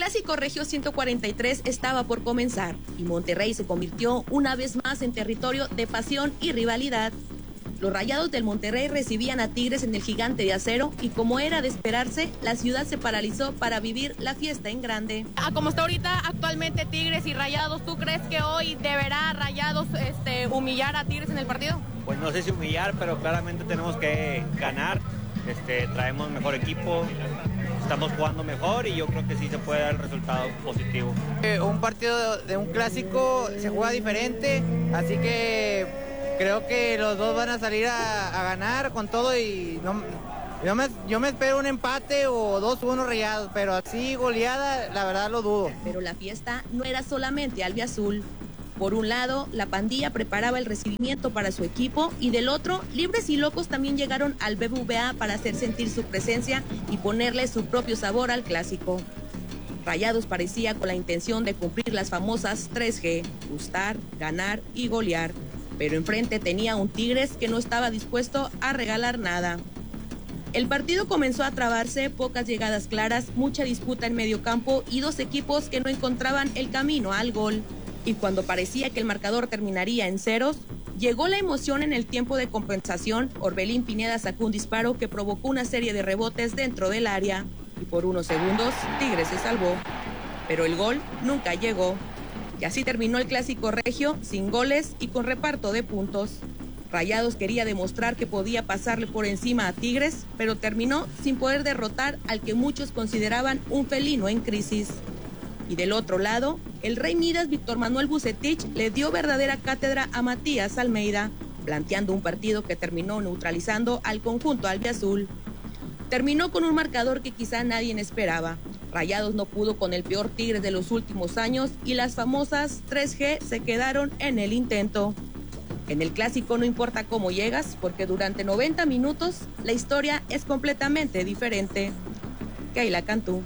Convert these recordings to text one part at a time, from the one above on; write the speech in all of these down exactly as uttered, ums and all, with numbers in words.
Clásico Regio ciento cuarenta y tres estaba por comenzar y Monterrey se convirtió una vez más en territorio de pasión y rivalidad. Los Rayados del Monterrey recibían a Tigres en el Gigante de Acero y, como era de esperarse, la ciudad se paralizó para vivir la fiesta en grande. Ah, como está ahorita actualmente Tigres y Rayados, ¿tú crees que hoy deberá Rayados este, humillar a Tigres en el partido? Pues no sé si humillar, pero claramente tenemos que ganar. Este, traemos mejor equipo, estamos jugando mejor y yo creo que sí se puede dar el resultado positivo. Eh, un partido de un clásico se juega diferente, así que creo que los dos van a salir a, a ganar con todo y no, yo, me, yo me espero un empate o dos uno Rayados, pero así goleada, la verdad lo dudo. Pero la fiesta no era solamente albiazul. Por un lado, la pandilla preparaba el recibimiento para su equipo y del otro, Libres y Locos también llegaron al B B V A para hacer sentir su presencia y ponerle su propio sabor al clásico. Rayados parecía con la intención de cumplir las famosas tres G, gustar, ganar y golear, pero enfrente tenía un Tigres que no estaba dispuesto a regalar nada. El partido comenzó a trabarse, pocas llegadas claras, mucha disputa en medio campo y dos equipos que no encontraban el camino al gol. Y cuando parecía que el marcador terminaría en ceros, llegó la emoción en el tiempo de compensación. Orbelín Pineda sacó un disparo que provocó una serie de rebotes dentro del área y por unos segundos Tigres se salvó, pero el gol nunca llegó. Y así terminó el Clásico Regio, sin goles y con reparto de puntos. Rayados quería demostrar que podía pasarle por encima a Tigres, pero terminó sin poder derrotar al que muchos consideraban un felino en crisis. Y del otro lado, el Rey Midas Víctor Manuel Vucetich le dio verdadera cátedra a Matías Almeida, planteando un partido que terminó neutralizando al conjunto albiazul. Terminó con un marcador que quizá nadie esperaba. Rayados no pudo con el peor Tigres de los últimos años y las famosas tres G se quedaron en el intento. En el clásico no importa cómo llegas, porque durante noventa minutos la historia es completamente diferente. Keila Cantú.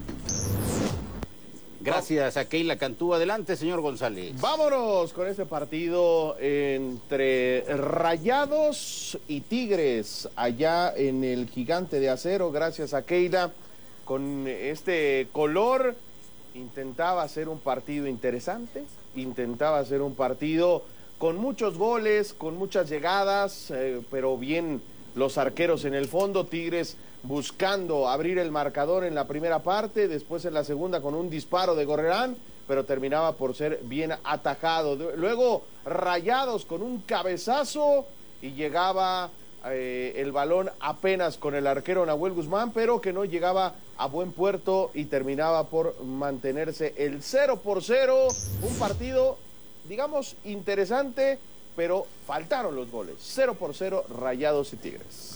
Gracias a Keila Cantú. Adelante, señor González. Vámonos con este partido entre Rayados y Tigres, allá en el Gigante de Acero. Gracias a Keila. Con este color, intentaba hacer un partido interesante, intentaba hacer un partido con muchos goles, con muchas llegadas, eh, pero bien los arqueros en el fondo. Tigres buscando abrir el marcador en la primera parte, después en la segunda con un disparo de Gorrerán, pero terminaba por ser bien atajado. Luego Rayados con un cabezazo y llegaba eh, el balón apenas con el arquero Nahuel Guzmán, pero que no llegaba a buen puerto y terminaba por mantenerse el cero por cero. Un partido, digamos, interesante, pero faltaron los goles. cero por cero Rayados y Tigres.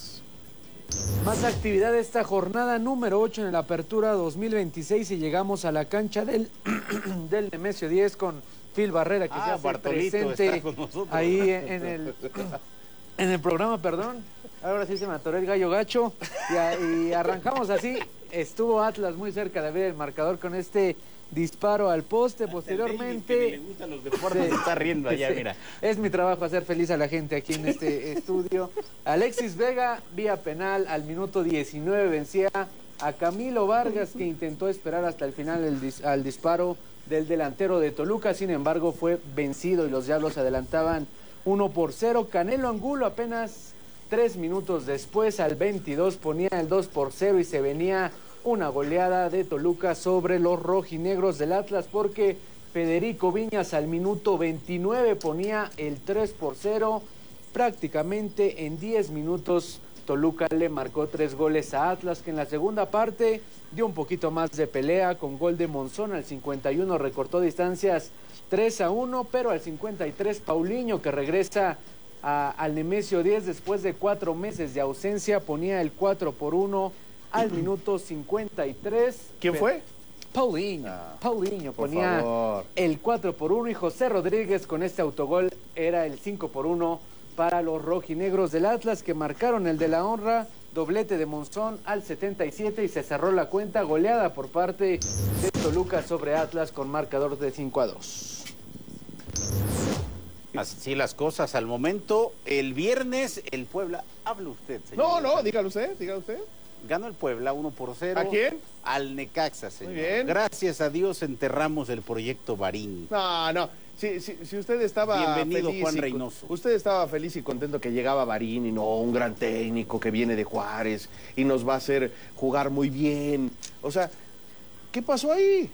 Más actividad esta jornada número ocho en la Apertura dos mil veintiséis y llegamos a la cancha del, del Nemesio diez con Phil Barrera, que ah, se hace presente ahí en, en, el, en el programa, perdón. Ahora sí se me atoró el gallo gacho y, y arrancamos así. Estuvo Atlas muy cerca de ver el marcador con este disparo al poste. Posteriormente, David, que le gustan los deportes, se está riendo allá, mira. Es mi trabajo hacer feliz a la gente aquí en este estudio. Alexis Vega, vía penal, al minuto diecinueve vencía a Camilo Vargas, que intentó esperar hasta el final el dis al disparo del delantero de Toluca. Sin embargo, fue vencido y los Diablos adelantaban uno por cero. Canelo Angulo apenas tres minutos después, al veintidós, ponía el dos por cero y se venía una goleada de Toluca sobre los rojinegros del Atlas, porque Federico Viñas al minuto veintinueve ponía el tres por cero. Prácticamente en diez minutos Toluca le marcó tres goles a Atlas, que en la segunda parte dio un poquito más de pelea con gol de Monzón. Al cincuenta y uno recortó distancias tres a uno, pero al cincuenta y tres Paulinho, que regresa a, al Nemesio diez después de cuatro meses de ausencia, ponía el cuatro por uno al minuto cincuenta y tres. ¿Quién fue? Paulinho. Ah, Paulinho ponía favor. el cuatro por uno y José Rodríguez con este autogol era el cinco por uno para los rojinegros del Atlas, que marcaron el de la honra, doblete de Monzón al setenta y siete y se cerró la cuenta. Goleada por parte de Toluca sobre Atlas con marcador de cinco a dos. Así las cosas al momento. El viernes, el Puebla. Hable usted, señor. No, no, dígalo usted, dígalo usted. Ganó el Puebla uno por cero. ¿A quién? Al Necaxa, señor. Muy bien. Gracias a Dios enterramos el proyecto Barini. No, no. Si, si, si usted estaba Bienvenido, feliz Juan y- Reynoso. Usted estaba feliz y contento que llegaba Barini, no, un gran técnico que viene de Juárez y nos va a hacer jugar muy bien. O sea, ¿qué pasó ahí?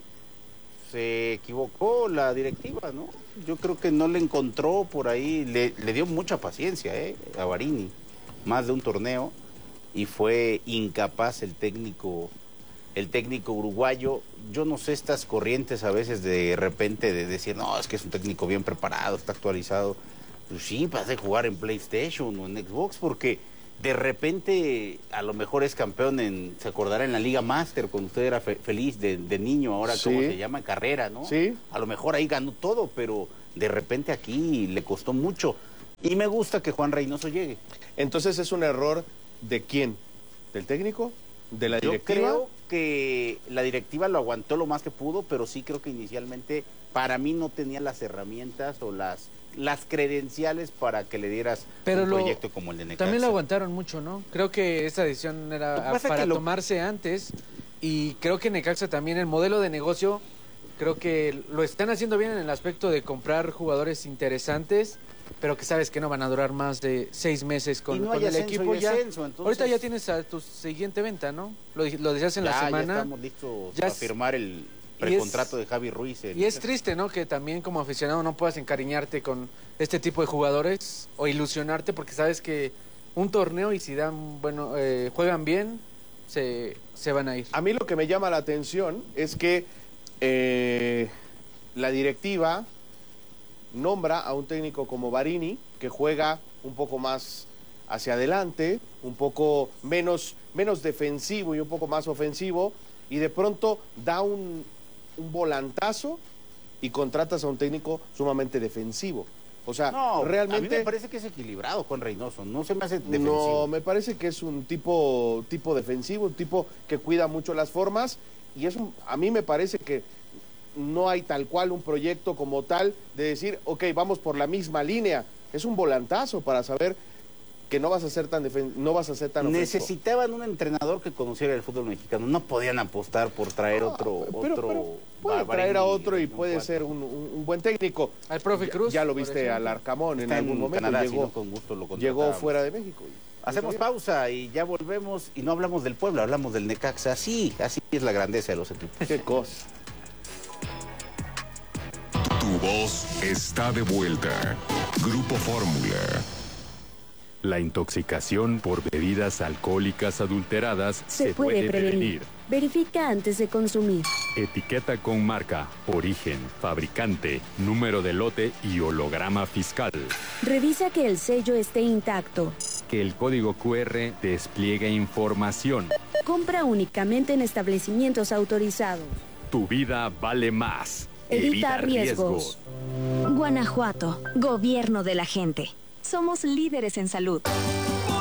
Se equivocó la directiva, ¿no? Yo creo que no le encontró por ahí, le, le dio mucha paciencia, ¿eh? A Barini, más de un torneo, y fue incapaz el técnico, el técnico uruguayo. Yo no sé estas corrientes a veces de repente de decir, no, es que es un técnico bien preparado, está actualizado. Pues sí, vas a jugar en PlayStation o en Xbox, porque de repente a lo mejor es campeón en, se acordará en la Liga Master, cuando usted era fe- feliz de, de niño, ahora Sí. cómo se llama, carrera, ¿no? Sí. A lo mejor ahí ganó todo, pero de repente aquí le costó mucho. Y me gusta que Juan Reynoso llegue. Entonces, ¿es un error de quién? ¿Del técnico? ¿De la Yo directiva? creo que la directiva lo aguantó lo más que pudo, pero sí creo que inicialmente para mí no tenía las herramientas o las, las credenciales para que le dieras Pero un lo- proyecto como el de Necaxa. También lo aguantaron mucho, ¿no? Creo que esta decisión Lo era que pasa para que lo- tomarse antes y creo que Necaxa también el modelo de negocio creo que lo están haciendo bien en el aspecto de comprar jugadores interesantes, pero que sabes que no van a durar más de seis meses con, Y no con hay el ascenso equipo y ya. descenso, entonces- Ahorita ya tienes a tu siguiente venta, ¿no? Lo, lo decías en ya, la ya semana. estamos listos Ya para es- firmar el precontrato de Javi Ruiz. en- Y es triste, ¿no? Que también como aficionado no puedas encariñarte con este tipo de jugadores o ilusionarte porque sabes que un torneo y si dan, bueno, eh, juegan bien, se, se van a ir. A mí lo que me llama la atención es que eh, la directiva nombra a un técnico como Barini, que juega un poco más hacia adelante, un poco menos, menos defensivo y un poco más ofensivo, y de pronto da un, un volantazo y contratas a un técnico sumamente defensivo. O sea, No, realmente... a mí me parece que es equilibrado Juan Reynoso, no se me hace defensivo. No, me parece que es un tipo, tipo defensivo, un tipo que cuida mucho las formas y es un, a mí me parece que no hay tal cual un proyecto como tal de decir, ok, vamos por la misma línea. Es un volantazo para saber que no vas a ser tan defen- no vas a ser tan ofensivo. Necesitaban un entrenador que conociera el fútbol mexicano, no podían apostar por traer No, otro... pero, otro pero puede Barbarini traer a otro y en un puede cuatro. ser un, un- un buen técnico. Al profe Ya- Cruz, Ya, lo por viste ejemplo. al Arcamón en Está algún en momento. Canadá, si llegó, no, con gusto lo llegó contratábamos. fuera de México. Hacemos pausa y ya volvemos y no hablamos del Puebla, hablamos del Necaxa. Así, así es la grandeza de los equipos. Qué cosa. Tu voz está de vuelta. Grupo Fórmula. La intoxicación por bebidas alcohólicas adulteradas se, puede, prevenir. Verifica antes de consumir. Etiqueta con marca, origen, fabricante, número de lote y holograma fiscal. Revisa que el sello esté intacto. Que el código cu erre despliegue información. Compra únicamente en establecimientos autorizados. Tu vida vale más. Evita riesgos. Guanajuato, gobierno de la gente. Somos líderes en salud.